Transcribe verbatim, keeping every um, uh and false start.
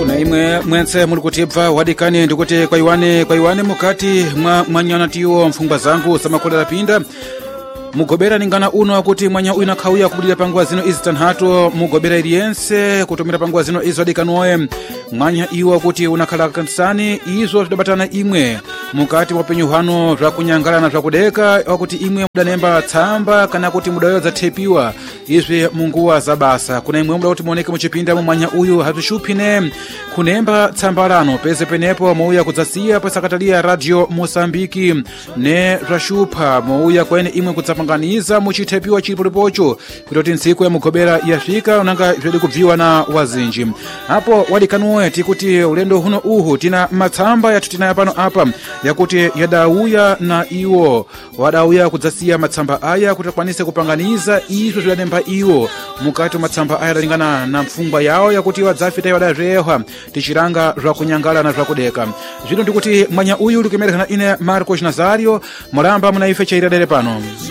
kuna imwe mwense muli kutibva wadikani ndikuti kwa iwane kwa iwane mukati mwa mwanyana tiwo mfungwa zangu samakolera pinda mugobera ningana uno akuti mwanya uyu nakhauya kubudira panguwa zino izi tanhatu mugobera iliyense kutumira panguwa zino izo adikanoe mwanya iwo akuti unakhala kansani izo zidabatana imwe mukati mwa penyu hano zvakunyangalana zvakudeka akuti imwe mudanemba tsamba kana kuti mudayoza tepiwa izvi munguwa za basa kuna imwe muda kuti muoneke muchipinda mwanya uyu hazvishuphine kunemba tsamba lano peze penepo mouya kudzasiya pasakatalia radio Mosambiki ne zvashupha mouya kwene imwe kudzapanganiza muchitepiwa chilipocho kuti ntsiku ya mugobera yafika unanga zvedi kubviwa na wazinji hapo wadikanuwe tikuti ulendo huno uhu tina matsamba yatu tinaya pano apa yakuti yadauya na iwo wadauya kudzasiya matsamba aya kuti akwanise kupanganiza izvo zvidanemba iwo mukati matsamba aya dalingana na mfungwa yawo yakuti wadzafita wadazvehwa tichiranga zvakunyangala na zvakudeka zvino ndikuti mwanya uyu likumerekana ine Marcos Nazario mulamba muna ife chairadere pano.